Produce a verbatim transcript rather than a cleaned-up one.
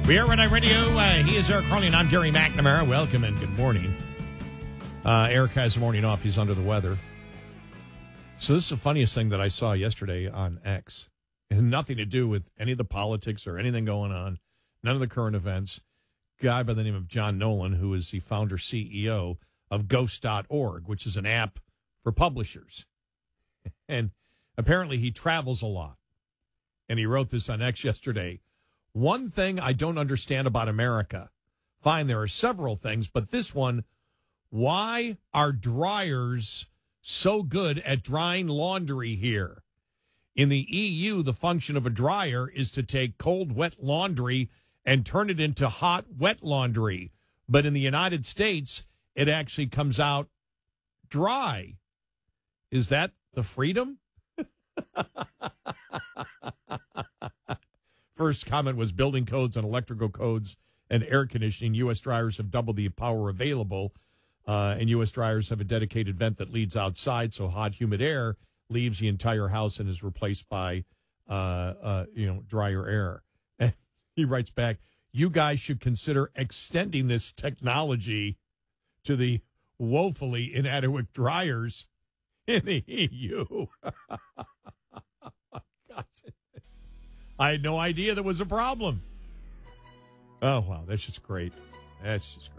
We are Red Eye Radio. Uh, he is Eric Carly, and I'm Gary McNamara. Welcome and good morning. Uh, Eric has the morning off. He's under the weather. So this is the funniest thing that I saw yesterday on X. It had nothing to do with any of the politics or anything going on, none of the current events. Guy by the name of John Nolan, who is the founder C E O of Ghost dot org, which is an app for publishers. And apparently he travels a lot. And he wrote this on X yesterday. One thing I don't understand about America. Fine, there are several things, but this one, why are dryers so good at drying laundry here? In the E U, the function of a dryer is to take cold, wet laundry and turn it into hot, wet laundry. But in the United States, it actually comes out dry. Is that the freedom? First comment was building codes and electrical codes and air conditioning. U S dryers have doubled the power available, uh, and U S dryers have a dedicated vent that leads outside, so hot, humid air leaves the entire house and is replaced by, uh, uh, you know, drier air. And he writes back, you guys should consider extending this technology to the woefully inadequate dryers in the E U. God. I had no idea there was a problem. Oh, wow. That's just great. That's just